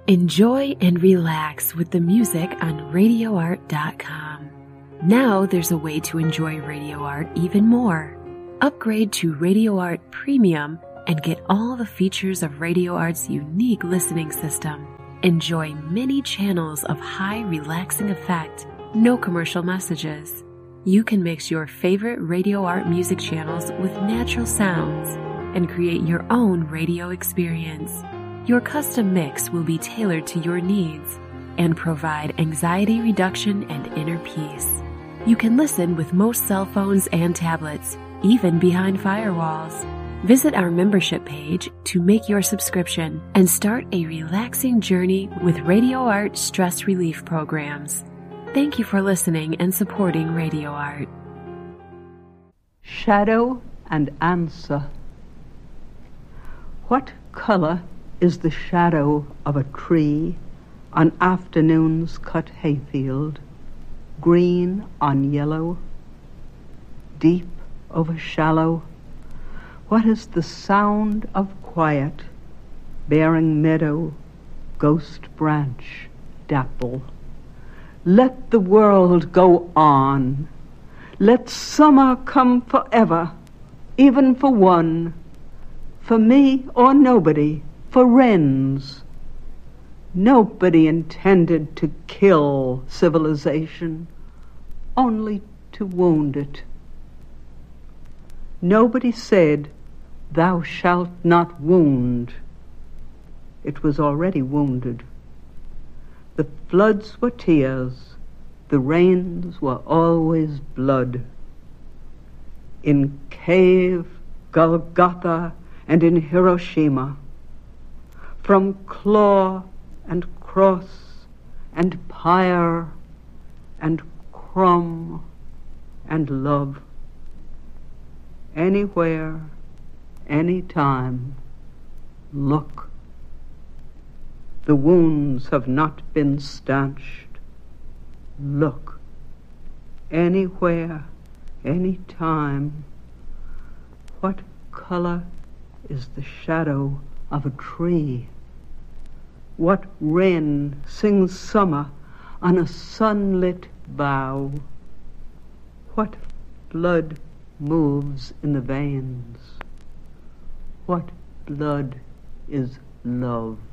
Enjoy and relax with the music on RadioArt.com. Now there's a way to enjoy Radio Art even more. Upgrade to Radio Art Premium and get all the features of Radio Art's unique listening system. Enjoy many channels of high relaxing effect, no commercial messages. You can mix your favorite Radio Art music channels with natural sounds and create your own radio experience. Your custom mix will be tailored to your needs and provide anxiety reduction and inner peace. You can listen with most cell phones and tablets, even behind firewalls. Visit our membership page to make your subscription and start a relaxing journey with Radio Art stress relief programs. Thank you for listening and supporting Radio Art. Shadow and answer. What color is the shadow of a tree on afternoon's cut hayfield? Green on yellow, deep over shallow. What is the sound of quiet, bearing meadow, ghost branch, dapple? Let the world go on. Let summer come forever, even for one, for me or nobody, for wrens. Nobody intended to kill civilization, only to wound it. Nobody said, "Thou shalt not wound." It was already wounded. The floods were tears, the rains were always blood. In cave, Golgotha, and in Hiroshima, from claw and cross and pyre and crumb and love. Anywhere, anytime, look. The wounds have not been stanched. Look. Anywhere, anytime. What color is the shadow of a tree? What wren sings summer on a sunlit bough? What blood moves in the veins? What blood is love?